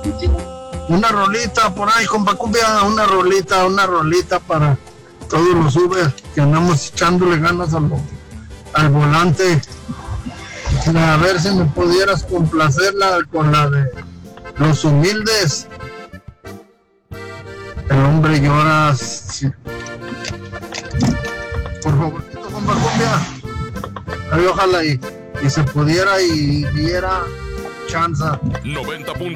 Una rolita por ahí, compa Cumbia, una rolita para todos los Uber que andamos echándole ganas al volante. A ver si me pudieras complacerla con la de Los Humildes. El hombre llora. Sí. Por favorcito, compa Cumbia. Ahí ojalá y se pudiera y diera chanza. 90.1